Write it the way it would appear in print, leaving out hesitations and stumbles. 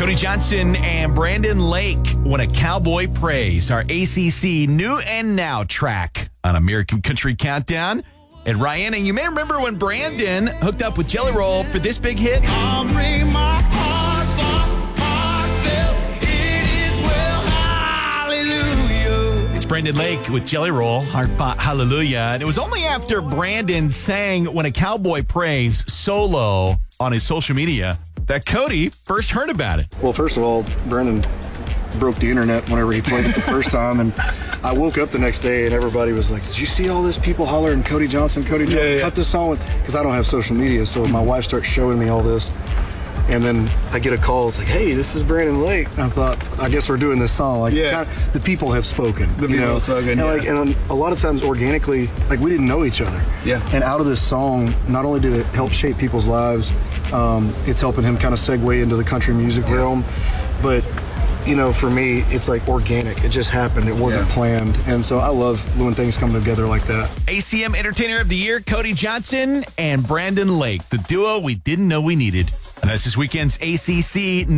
Cody Johnson and Brandon Lake, When a Cowboy Prays, our ACC New and Now track on American Country Countdown. And Ryan, and you may remember when Brandon hooked up with Jelly Roll for this big hit. I'll bring my heart for heartfelt. It is well, hallelujah. It's Brandon Lake with Jelly Roll, Heartfelt Hallelujah. And it was only after Brandon sang When a Cowboy Prays solo on his social media that Cody first heard about it. Well, first of all, Brandon broke the internet whenever he played it the first time, and I woke up the next day and everybody was like, did you see all this people hollering Cody Johnson, cut this song? Because I don't have social media, so my wife starts showing me all this, and then I get a call. It's like, hey, this is Brandon Lake. I thought, I guess we're doing this song. Like, the people have spoken. The people have spoken, and a lot of times organically, like, we didn't know each other. Yeah. And out of this song, not only did it help shape people's lives, it's helping him kind of segue into the country music realm, but you know, for me, it's like organic. It just happened. It wasn't planned. And so I love when things come together like that. ACM Entertainer of the Year, Cody Johnson and Brandon Lake, the duo we didn't know we needed. And that's this weekend's ACC